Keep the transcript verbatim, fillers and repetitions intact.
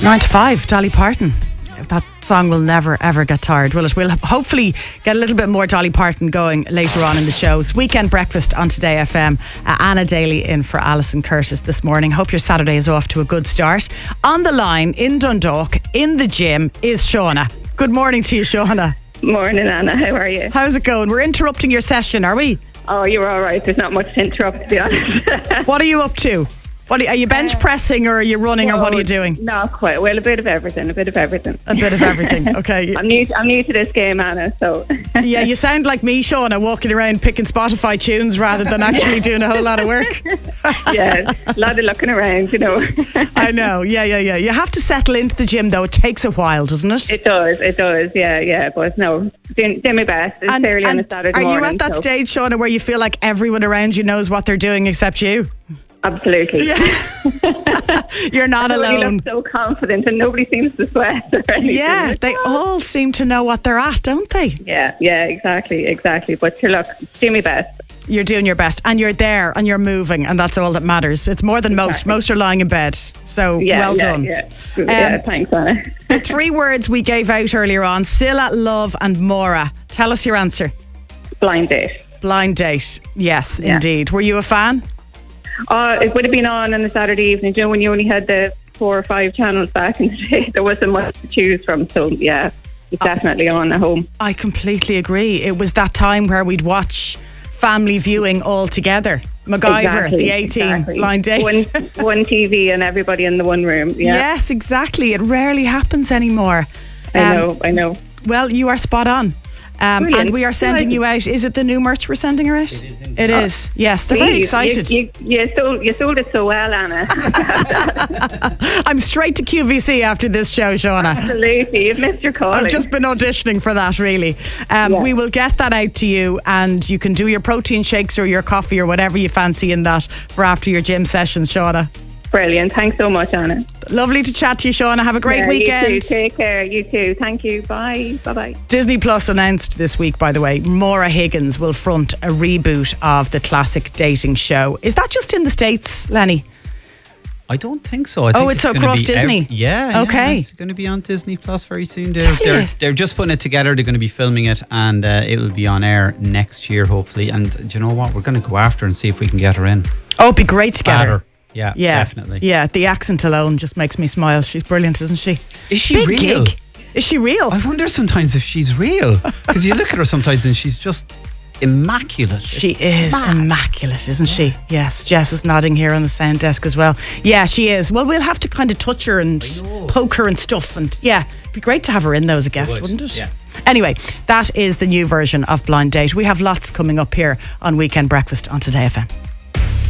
Nine to five, Dolly Parton. That song will never ever get tired, will it? We'll hopefully get a little bit more Dolly Parton going later on in the show. It's Weekend Breakfast on Today F M. Uh, Anna Daly in for Alison Curtis this morning. Hope your Saturday is off to a good start. On the line in Dundalk, in the gym, is Shauna. Good morning to you, Shauna. Morning, Anna. How are you? How's it going? We're interrupting your session, are we? Oh, you're all right. There's not much to interrupt, to be honest. What are you up to? What are you, are you bench pressing or are you running no, or what are you doing? Not quite. Well, a bit of everything. A bit of everything. A bit of everything. Okay. I'm new. I'm new to this game, Anna. So. Yeah, you sound like me, Shauna, walking around picking Spotify tunes rather than actually doing a whole lot of work. Yeah, a lot of looking around, you know. I know. Yeah, yeah, yeah. You have to settle into the gym, though. It takes a while, doesn't it? It does. It does. Yeah, yeah. But no, doing, doing my best. It's and, early and on a Saturday are morning. you at that so. stage, Shauna, where you feel like everyone around you knows what they're doing except you? Absolutely. Yeah. You're not Everybody alone. looks so confident and nobody seems to sweat or anything. Yeah, they all seem to know what they're at, don't they? Yeah, yeah, exactly, exactly. But sure, look, do my best. You're doing your best and you're there and you're moving and that's all that matters. It's more than most. Exactly. Most are lying in bed. So Yeah, well yeah, done. Yeah, yeah Um, thanks, Anna. The three words we gave out earlier on: Scylla, love and Mora. Tell us your answer. Blind date. Blind date. Yes, Yeah. indeed. Were you a fan? Uh, it would have been on on a Saturday evening, you know, when you only had the four or five channels back in the day. There wasn't much to choose from, so yeah, it's definitely on at home. I completely agree. It was that time where we'd watch family viewing all together. MacGyver, Exactly, the A-Team, exactly. Blind Date. One, one T V and everybody in the one room. Yeah, Yes, exactly. It rarely happens anymore. I Um, know, I know. Well, you are spot on. Um, Brilliant. and we are sending you out. Is it the new merch we're sending her out? It is. It is. Yes, they're very You- excited. You, you, you, sold, you sold it so well, Anna. I'm straight to Q V C after this show, Shauna. Absolutely, you've missed your calling. I've just been auditioning for that, really. Um, Yeah. We will get that out to you, and you can do your protein shakes or your coffee or whatever you fancy in that for after your gym sessions, Shauna. Brilliant. Thanks so much, Anna. Lovely to chat to you, Shauna. Have a great Yeah, weekend. You too. Take care. You too. Thank you. Bye. Bye-bye. Disney Plus announced this week, by the way, Maura Higgins will front a reboot of the classic dating show. Is that just in the States, Lenny? I don't think so. I Oh, think it's gonna across be Disney? ev- yeah. Okay. Yeah, it's going to be on Disney Plus very soon. They're, Tell you. they're, they're just putting it together. They're going to be filming it and uh, it will be on air next year, hopefully. And do you know what? We're going to go after and see if we can get her in. Oh, it'd be great to get her. Batter. Yeah, Yeah, definitely. Yeah, the accent alone just makes me smile. She's brilliant, isn't she? Is she Big real? gig. Is she real? I wonder sometimes if she's real. Because you look at her sometimes and she's just immaculate. She It's is mad. immaculate, isn't she? Yes, Jess is nodding here on the sound desk as well. Yeah, she is. Well, we'll have to kind of touch her and poke her and stuff. And yeah, it'd be great to have her in though as a guest, would, wouldn't it? yeah. Anyway, that is the new version of Blind Date. We have lots coming up here on Weekend Breakfast on Today F M.